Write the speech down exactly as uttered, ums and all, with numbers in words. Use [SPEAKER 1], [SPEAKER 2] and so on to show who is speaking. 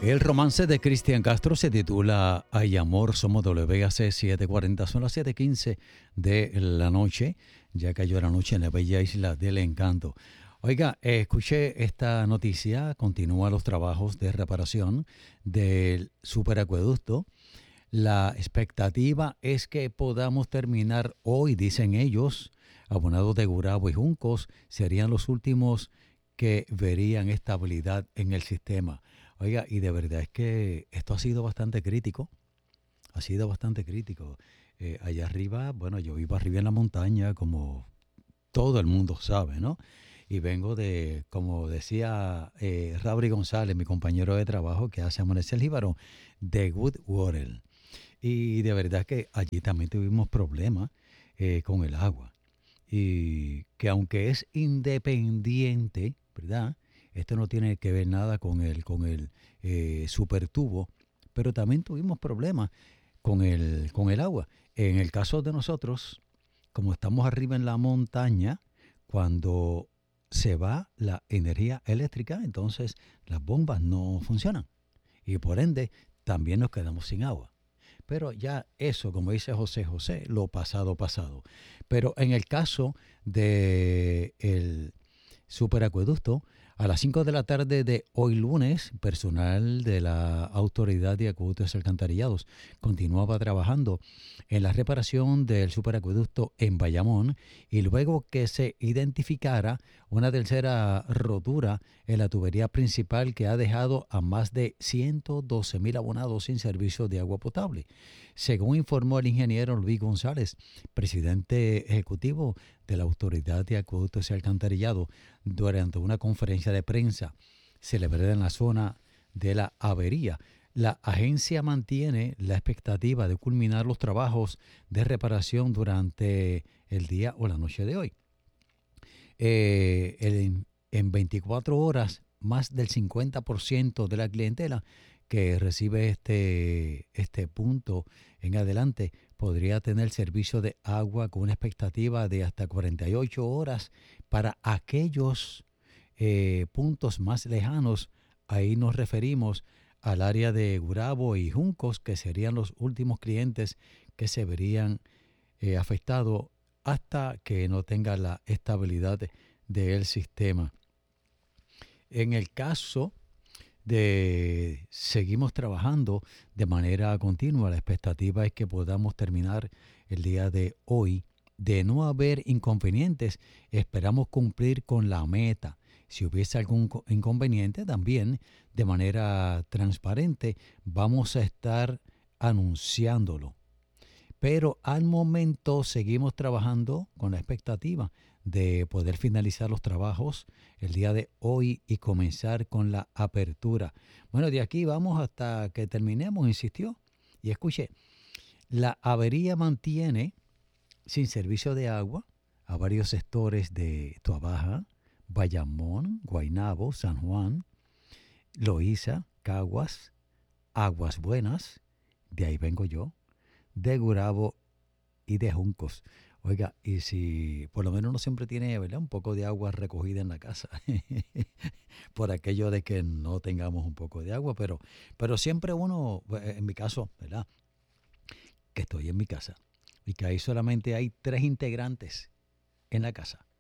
[SPEAKER 1] El romance de Cristian Castro se titula Hay amor, somos W A C setecientos cuarenta, son las siete quince de la noche, ya cayó la noche en la bella isla del encanto. Oiga, eh, escuché esta noticia, continúan los trabajos de reparación del superacueducto. La expectativa es que podamos terminar hoy, dicen ellos. Abonados de Gurabo y Juncos serían los últimos que verían estabilidad en el sistema. Oiga, y de verdad es que esto ha sido bastante crítico, ha sido bastante crítico. Eh, allá arriba, bueno, yo vivo arriba en la montaña, como todo el mundo sabe, ¿no? Y vengo de, como decía eh, Rabri González, mi compañero de trabajo que hace Amanecer Jíbaro, de Goodwater. Y de verdad que allí también tuvimos problemas eh, con el agua. Y que aunque es independiente, ¿verdad? Esto no tiene que ver nada con el, con el eh, supertubo, pero también tuvimos problemas con el, con el agua. En el caso de nosotros, como estamos arriba en la montaña, cuando se va la energía eléctrica, entonces las bombas no funcionan y por ende también nos quedamos sin agua. Pero ya eso, como dice José José, lo pasado, pasado. Pero en el caso del superacueducto, a las cinco de la tarde de hoy lunes, personal de la Autoridad de Acueductos y Alcantarillados continuaba trabajando en la reparación del superacueducto en Bayamón y luego que se identificara una tercera rotura en la tubería principal que ha dejado a más de ciento doce mil abonados sin servicio de agua potable. Según informó el ingeniero Luis González, presidente ejecutivo de la Autoridad de Acueductos y Alcantarillado, durante una conferencia de prensa celebrada en la zona de la avería. La agencia mantiene la expectativa de culminar los trabajos de reparación durante el día o la noche de hoy. Eh, el, en veinticuatro horas, más del cincuenta por ciento de la clientela que recibe este, este punto en adelante podría tener servicio de agua con una expectativa de hasta cuarenta y ocho horas. Para aquellos eh, puntos más lejanos, ahí nos referimos al área de Gurabo y Juncos, que serían los últimos clientes que se verían eh, afectados hasta que no tenga la estabilidad del sistema. En el caso de seguimos trabajando de manera continua, la expectativa es que podamos terminar el día de hoy. De no haber inconvenientes, esperamos cumplir con la meta. Si hubiese algún inconveniente, también de manera transparente vamos a estar anunciándolo. Pero al momento seguimos trabajando con la expectativa de poder finalizar los trabajos el día de hoy y comenzar con la apertura. Bueno, de aquí vamos hasta que terminemos, insistió. Y escuche, la avería mantiene sin servicio de agua a varios sectores de Toabaja, Bayamón, Guaynabo, San Juan, Loíza, Caguas, Aguas Buenas, de ahí vengo yo, de Gurabo y de Juncos. Oiga, y si por lo menos uno siempre tiene, ¿verdad?, un poco de agua recogida en la casa, por aquello de que no tengamos un poco de agua, pero, pero siempre uno, en mi caso, ¿verdad?, que estoy en mi casa y que ahí solamente hay tres integrantes en la casa.